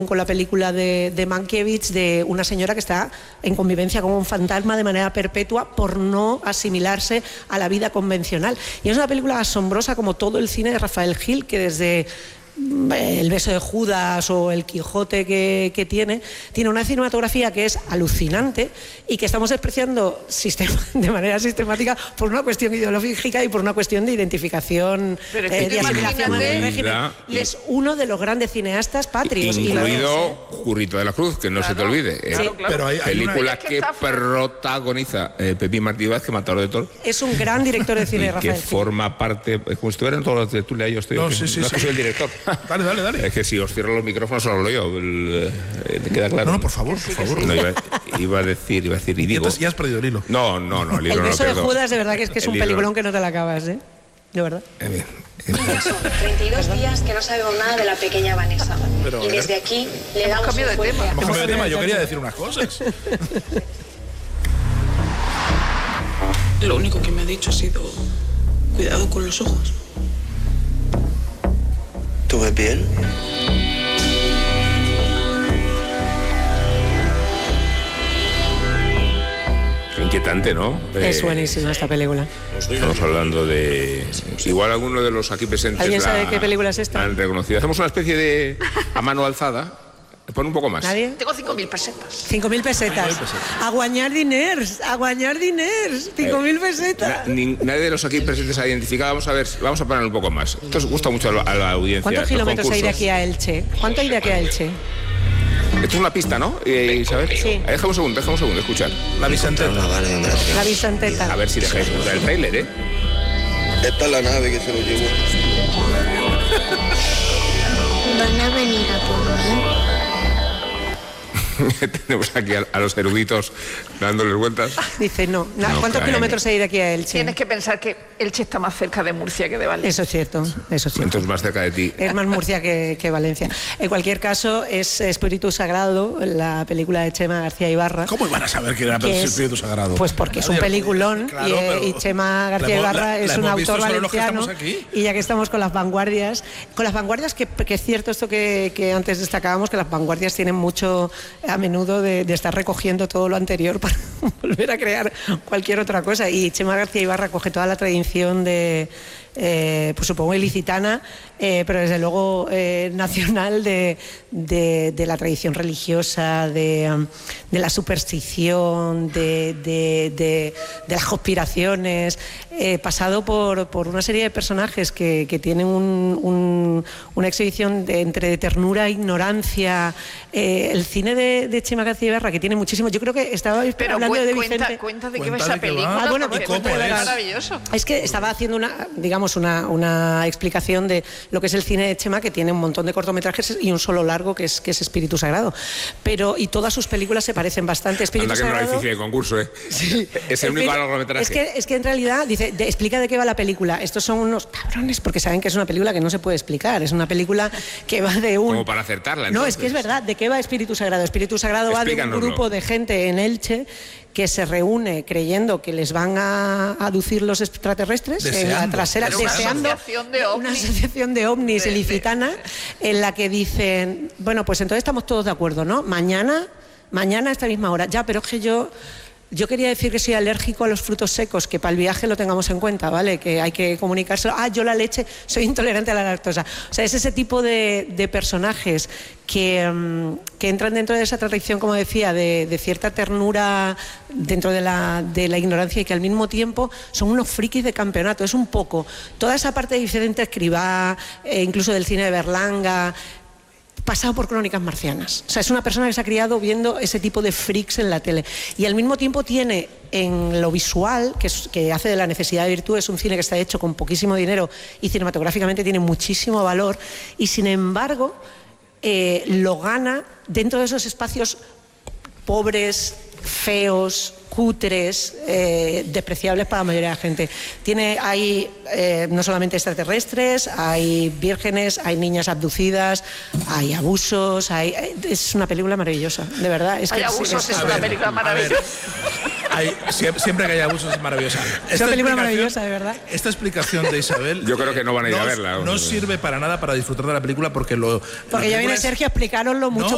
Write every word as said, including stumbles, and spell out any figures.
con la película de, de Mankiewicz, de una señora que está en convivencia con un fantasma de manera perpetua por no asimilarse a la vida convencional. Y es una película asombrosa, como todo el cine de Rafael Gil, que desde El beso de Judas o El Quijote que, que tiene, tiene una cinematografía que es alucinante y que estamos despreciando sistema, de manera sistemática por una cuestión ideológica y por una cuestión de identificación, Pero es que eh, de asimilación del régimen. Y es uno de los grandes cineastas patrios. Incluido Jurrito de la Cruz, que no claro, se te olvide. Claro, eh, claro. Pero hay, hay película una... que, que está... protagoniza eh, Pepín Martí Vázquez, Matador de Toros. Es un gran director de cine, y Rafael. Que forma parte, como si estuvieran todos los de Tulia, yo estoy. No, que, sí, sí, no sí. es que soy el director. Dale, dale, dale. Es que si os cierro los micrófonos solo lo leo. El, eh, ¿Queda claro? No, no, por favor, por favor. No, iba, iba a decir, iba a decir, y digo... Ya has perdido el hilo. No, no, no, el hilo El no beso lo de pierdo. Judas, de verdad, que es que es El un hilo... peliculón que no te la acabas, ¿eh? De verdad. Eh, Son treinta y dos días que no sabemos nada de la pequeña Vanessa. Pero, y desde aquí le damos cambiado de fuerte. tema. Hemos cambiado de tema, yo quería decir unas cosas. Lo único que me ha dicho ha sido cuidado con los ojos. ¿Tú ves bien? Inquietante, ¿no? Es Eh, buenísima esta película. Estamos hablando de... Igual alguno de los aquí presentes... ¿Alguien sabe la qué película es esta? Han reconocido. Hacemos una especie de... a mano alzada. Pon un poco más. ¿Nadie? Tengo cinco mil pesetas. cinco mil pesetas. A guañar diners, a guañar diners. cinco mil pesetas. Na, ni, nadie de los aquí presentes ha identificado. Vamos a ver, vamos a poner un poco más. Esto os gusta mucho a la, a la audiencia. ¿Cuántos kilómetros hay de concursos. aquí a Elche? ¿Cuánto hay de aquí a Elche? Esto es una pista, ¿no, eh, Isabel? Sí. Déjame un segundo, déjame un segundo, escuchar. La Vicenteta. No, vale, ¿dónde la tienes? La Vicenteta. A ver si dejáis escuchar el trailer, ¿eh? Esta es la nave que se lo llevó. ¿Van a venir a por mí? Tenemos aquí a, a los eruditos dándoles vueltas. Dice no. Na, No ¿Cuántos caen. kilómetros hay de aquí a Elche? Tienes que pensar que Elche está más cerca de Murcia que de Valencia. Eso es cierto, eso es cierto. Entonces más cerca de ti. Es más Murcia que, que Valencia. En cualquier caso, es Espíritu Sagrado, la película de Chema García Ibarra. ¿Cómo iban a saber que era que el es- Espíritu Sagrado? Pues porque es un Claro, peliculón claro, y, eh, pero y Chema la García hemos- Ibarra la- es la un hemos visto autor solo los que valenciano. estamos aquí. Y ya que estamos con las vanguardias, con las vanguardias que, que es cierto esto que, que antes destacábamos, que las vanguardias tienen mucho a menudo de, de estar recogiendo todo lo anterior para volver a crear cualquier otra cosa. Y Chema García Ibarra coge toda la tradición de, eh, pues supongo ilicitana, eh, pero desde luego eh, nacional de, de, de la tradición religiosa, de, um, de la superstición, de, de, de, de las conspiraciones, eh, pasado por, por una serie de personajes que, que tienen un, un, una exhibición de, entre ternura e ignorancia. Eh, el cine de, de Chema García Ibarra, que tiene muchísimo. Yo creo que estaba Pero hablando cu- de cuenta, Vicente. cuenta de qué Cuenta va esa de qué va. película. Ah, bueno, porque ¿y cómo es es? maravilloso. Es que estaba haciendo una, digamos, una, una explicación de lo que es el cine de Chema, que tiene un montón de cortometrajes y un solo largo que es, que es Espíritu Sagrado. Pero, y todas sus películas se parecen bastante. Espíritu Anda que no era Sagrado. difícil de concurso, ¿eh? Es el único Espíritu- largometraje. Es que, es que en realidad, dice, de- explica de qué va la película. Estos son unos cabrones, porque saben que es una película que no se puede explicar. Es una película que va de un... Como para acertarla, No, entonces. es que es verdad. ¿De qué va Espíritu Sagrado? Espíritu Sagrado va de un Explícanoslo. grupo de gente en Elche que se reúne creyendo que les van a aducir los extraterrestres en la Deseando. trasera, Pero una deseando asociación de una ovnis. asociación de ovnis De- de- ilicitana en la que dicen, bueno, pues entonces estamos todos de acuerdo, ¿no? Mañana, mañana a esta misma hora. Ya, pero es que yo Yo quería decir que soy alérgico a los frutos secos, que para el viaje lo tengamos en cuenta, ¿vale? Que hay que comunicárselo. Ah, yo la leche, soy intolerante a la lactosa. O sea, es ese tipo de, de personajes que, um, que entran dentro de esa tradición, como decía, de, de cierta ternura dentro de la, de la ignorancia y que al mismo tiempo son unos frikis de campeonato. Es un poco toda esa parte de Vicente Escribá, eh, incluso del cine de Berlanga, pasado por Crónicas Marcianas. O sea, es una persona que se ha criado viendo ese tipo de freaks en la tele. Y al mismo tiempo tiene en lo visual, que, es, que hace de la necesidad de virtud, es un cine que está hecho con poquísimo dinero y cinematográficamente tiene muchísimo valor. Y sin embargo, eh, lo gana dentro de esos espacios pobres, feos, cutres, eh, despreciables para la mayoría de la gente. Tiene, hay eh, no solamente extraterrestres, hay vírgenes, hay niñas abducidas, hay abusos, hay, es una película maravillosa, de verdad. Es Hay que abusos, es, es es, una ver, película a ver. maravillosa. Hay, siempre, siempre que hay abusos es maravillosa. es una película explicación- maravillosa, de verdad. Esta explicación de Isabel... Yo creo que no van a ir a no- verla. No sirve para nada para disfrutar de la película porque lo... Porque la ya viene película es- Sergio a explicároslo mucho No,